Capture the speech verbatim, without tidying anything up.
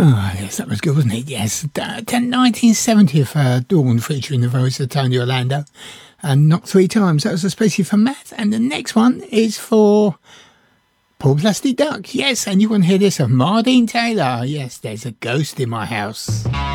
Oh, yes, that was good, wasn't it? Yes. The nineteen seventieth uh, Dawn featuring the voice of Tony Orlando. And Knock Three Times. That was especially for Matt. And the next one is for Paul Plastic Duck. Yes, and you want to hear this of Mardine Taylor. Yes, there's a ghost in my house.